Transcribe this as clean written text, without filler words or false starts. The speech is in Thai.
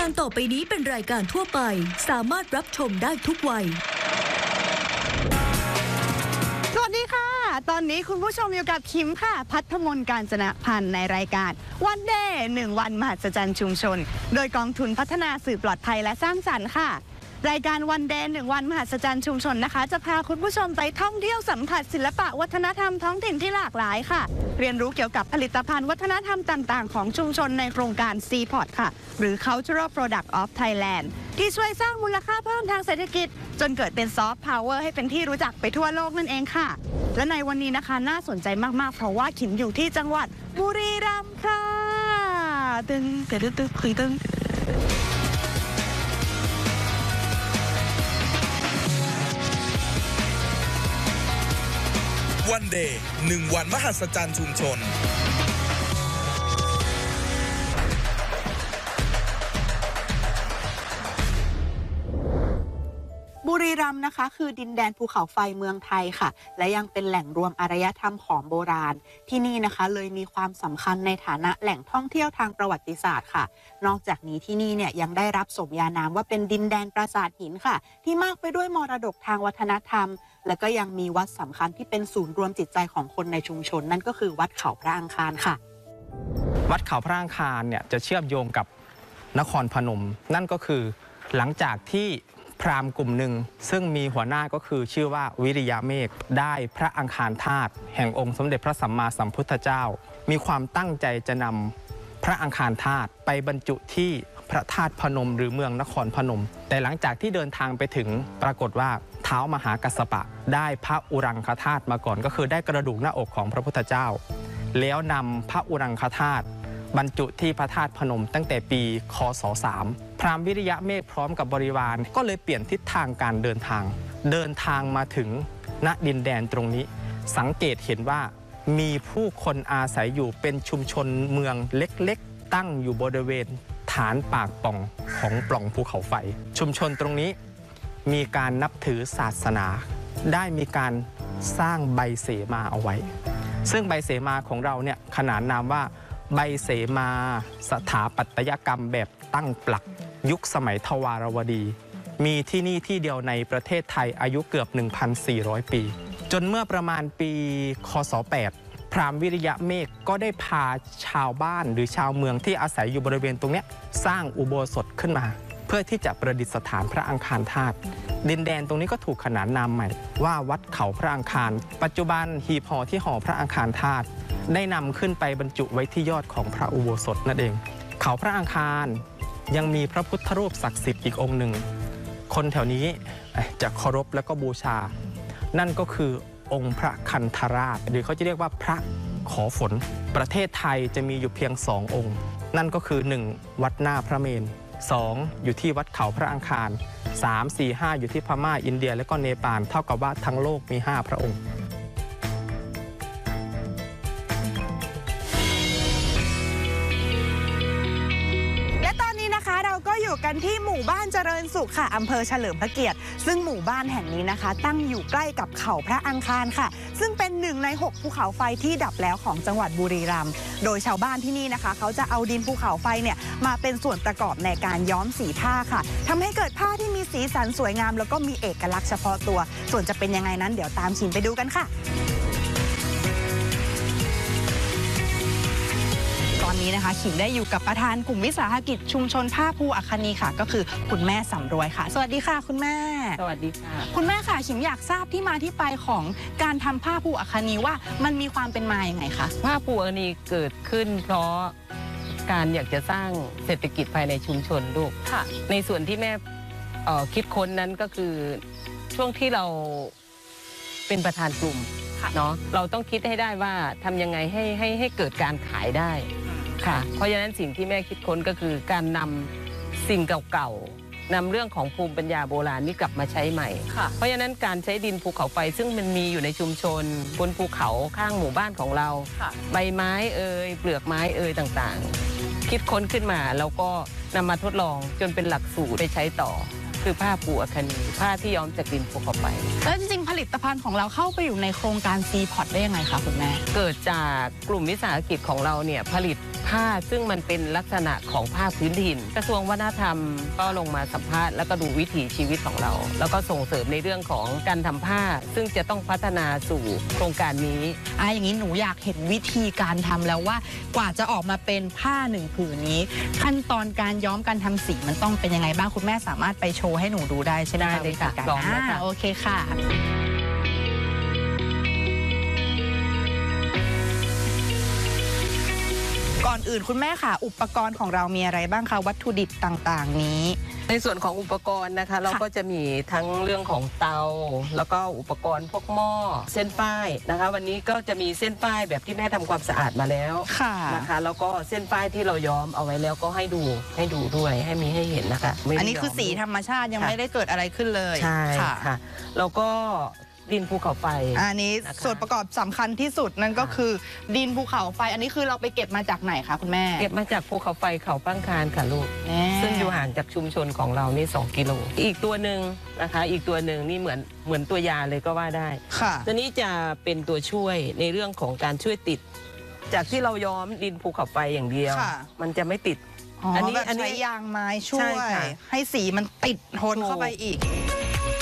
การต่อไปนี้เป็นรายการทั่วไปสามารถรับชมได้ทุกวัยสวัสดีค่ะตอนนี้คุณผู้ชมอยู่กับคิมค่ะภัทรมนต์ กาญจนพันธ์ในรายการวันเดย์1 วันมหัศจรรย์ชุมชนโดยกองทุนพัฒนาสื่อปลอดภัยและสร้างสรรค์ค่ะรายการวันเดย์1 วันมหัศจรรย์ชุมชนนะคะจะพาคุณผู้ชมไปท่องเที่ยวสัมผัสศิลปะวัฒนธรรมท้องถิ่นที่หลากหลายค่ะเรียนรู้เกี่ยวกับผลิตภัณฑ์วัฒนธรรมต่างๆของชุมชนในโครงการ CPOT ค่ะหรือ Cultural Product of Thailand ที่ช่วยสร้างมูลค่าเพิ่มทางเศรษฐกิจจนเกิดเป็นซอฟต์พาวเวอร์ให้เป็นที่รู้จักไปทั่วโลกนั่นเองค่ะและในวันนี้นะคะน่าสนใจมากๆเพราะว่าขิมอยู่ที่จังหวัดบุรีรัมย์ค่ะตึงวันเดย์1 วันมหัศจรรย์ชุมชนบุรีรัมย์นะคะคือดินแดนภูเขาไฟเมืองไทยค่ะและยังเป็นแหล่งรวมอารยธรรมของโบราณที่นี่นะคะเลยมีความสำคัญในฐานะแหล่งท่องเที่ยวทางประวัติศาสตร์ค่ะนอกจากนี้ที่นี่เนี่ยยังได้รับสมญานามว่าเป็นดินแดนปราสาทหินค่ะที่มากไปด้วยมรดกทางวัฒนธรรมและก็ยังมีวัดสำคัญที่เป็นศูนย์รวมจิตใจของคนในชุมชนนั่นก็คือวัดเขาพระอังคารค่ะวัดเขาพระอังคารเนี่ยจะเชื่อมโยงกับนครพนมนั่นก็คือหลังจากที่พราหมณ์กลุ่มหนึ่งซึ่งมีหัวหน้าก็คือชื่อว่าวิริยะเมฆได้พระอังคารธาตุแห่งองค์สมเด็จพระสัมมาสัมพุทธเจ้ามีความตั้งใจจะนำพระอังคารธาตุไปบรรจุที่พระธาตุพนมหรือเมืองนครพนมแต่หลังจากที่เดินทางไปถึงปรากฏว่าท้าวมหากัสสปะได้พระอุรังคธาตุมาก่อนก็คือได้กระดูกหน้าอกของพระพุทธเจ้าแล้วนำพระอุรังคธาตุบรรจุที่พระธาตุพนมตั้งแต่ปีคศ3พราหมณ์วิริยะเมฆพร้อมกับบริวารก็เลยเปลี่ยนทิศทางการเดินทางมาถึงณดินแดนตรงนี้สังเกตเห็นว่ามีผู้คนอาศัยอยู่เป็นชุมชนเมืองเล็กๆตั้งอยู่บริเวณฐานปากป่องของปล่องภูเขาไฟชุมชนตรงนี้มีการนับถือศาสนาได้มีการสร้างใบเสมาเอาไว้ซึ่งใบเสมาของเราเนี่ยขนานนามว่าใบเสมาสถาปัตยกรรมแบบตั้งปลักยุคสมัยทวารวดีมีที่นี่ที่เดียวในประเทศไทยอายุเกือบ 1,400 ปีจนเมื่อประมาณปีคศ8พราหมณ์วิริยะเมฆก็ได้พาชาวบ้านหรือชาวเมืองที่อาศัยอยู่บริเวณตรงนี้สร้างอุโบสถขึ้นมาเพื่อที่จะประดิษฐานพระอังคารธาตุดินแดนตรงนี้ก็ถูกขนานนามใหม่ว่าวัดเขาพระอังคารปัจจุบันหีบห่อที่ห่อพระอังคารธาตุได้นำขึ้นไปบรรจุไว้ที่ยอดของพระอุโบสถนั่นเองเขาพระอังคารยังมีพระพุทธรูปศักดิ์สิทธิ์อีกองค์หนึ่งคนแถวนี้จะเคารพและก็บูชานั่นก็คือองค์พระคันธราชหรือเขาจะเรียกว่าพระขอฝนประเทศไทยจะมีอยู่เพียง2 องค์นั่นก็คือ1วัดหน้าพระเมรุ2อยู่ที่วัดเขาพระอังคาร3 4 5อยู่ที่พม่าอินเดียและก็เนปาลเท่ากับว่าทั้งโลกมี5พระองค์เราก็อยู่กันที่หมู่บ้านเจริญสุขค่ะอำเภอเฉลิมพระเกียรติซึ่งหมู่บ้านแห่งนี้นะคะตั้งอยู่ใกล้กับเขาพระอังคารค่ะซึ่งเป็น1 ใน 6ภูเขาไฟที่ดับแล้วของจังหวัดบุรีรัมย์โดยชาวบ้านที่นี่นะคะเขาจะเอาดินภูเขาไฟเนี่ยมาเป็นส่วนประกอบในการย้อมสีผ้าค่ะทำให้เกิดผ้าที่มีสีสันสวยงามแล้วก็มีเอกลักษณ์เฉพาะตัวส่วนจะเป็นยังไงนั้นเดี๋ยวตามชิมไปดูกันค่ะตอนนี้นะคะขิมได้อยู่กับประธานกลุ่มวิสาหกิจชุมชนผ้าภูอัคคณีค่ะก็คือคุณแม่สำรวยค่ะสวัสดีค่ะคุณแม่สวัสดีค่ะคุณแม่ค่ะขิมอยากทราบที่มาที่ไปของการทำผ้าภูอัคคณีว่ามันมีความเป็นมาอย่างไงคะผ้าภูอัคคณีเกิดขึ้นเพราะการอยากจะสร้างเศรษฐกิจภายในชุมชนลูกค่ะในส่วนที่แม่คิดค้นนั้นก็คือช่วงที่เราเป็นประธานกลุ่มเนาะเราต้องคิดให้ได้ว่าทำยังไงให้เกิดการขายได้ค่ะเพราะฉะนั้นสิ่งที่แม่คิดค้นก็คือการนำสิ่งเก่าๆนำเรื่องของภูมิปัญญาโบราณนี้กลับมาใช้ใหม่เพราะฉะนั้นการใช้ดินภูเขาไฟซึ่งมันมีอยู่ในชุมชนบนภูเขาข้างหมู่บ้านของเราใบไม้เปลือกไม้ต่างๆคิดค้นขึ้นมาแล้วก็นำมาทดลองจนเป็นหลักสูตรไปใช้ต่อคือผ้าภูอัคคณีผ้าที่ย้อมจากดินภูเขาไฟแล้วจริงๆผลิตภัณฑ์ของเราเข้าไปอยู่ในโครงการ CPOT ได้ยังไงคะคุณแม่เกิดจากกลุ่มวิสาหกิจของเราเนี่ยผลิตผผ้าซึ่งมันเป็นลักษณะของผ้าพื้นถิ่นกระทรวงวัฒนธรรมก็ลงมาสัมภาษณ์แล้วก็ดูวิถีชีวิตของเรา แล้วก็ส่งเสริมในเรื่องของการทำผ้าซึ่งจะต้องพัฒนาสู่โครงการนี้อย่างนี้หนูอยากเห็นวิธีการทำแล้วว่ากว่าจะออกมาเป็นผ้าหนึ่งผืนนี้ ขั้นตอนการย้อมการทำสีมันต้องเป็นยังไงบ้างคุณแม่สามารถไปโชว์ให้หนูดูได้ใช่ไหมได้เลยค่ะลองเลยค่ะโอเคค่ะก่อนอื่นคุณแม่ค่ะอุปกรณ์ของเรามีอะไรบ้างคะวัตถุดิบต่างๆนี้ในส่วนของอุปกรณ์นะคะเราก็จะมีทั้งเรื่องของเตาแล้วก็อุปกรณ์พวกหม้อเส้นป้ายนะคะวันนี้ก็จะมีเส้นป้ายแบบที่แม่ทำความสะอาดมาแล้วนะคะแล้วก็เส้นป้ายที่เราย้อมเอาไว้แล้วก็ให้ดูด้วยให้มีให้เห็นนะคะอันนี้คือสีธรรมชาติยังไม่ได้เกิดอะไรขึ้นเลยใช่ค่ะแล้วก็ดินภูเขาไฟอันนี้ส่วนประกอบสำคัญที่สุดนั่นก็คือดินภูเขาไฟอันนี้คือเราไปเก็บมาจากไหนคะคุณแม่เก็บมาจากภูเขาไฟเขาปั้งคานค่ะลูกซึ่งอยู่ห่างจากชุมชนของเรานี่2 กิโลอีกตัวหนึ่งนะคะอีกตัวหนึ่งนี่เหมือนตัวยาเลยก็ว่าได้ค่ะตัวนี้จะเป็นตัวช่วยในเรื่องของการช่วยติดจากที่เราย้อมดินภูเขาไฟอย่างเดียวมันจะไม่ติดอันนี้ใช้ยางไม้ช่วยให้สีมันติดทนเข้าไปอีก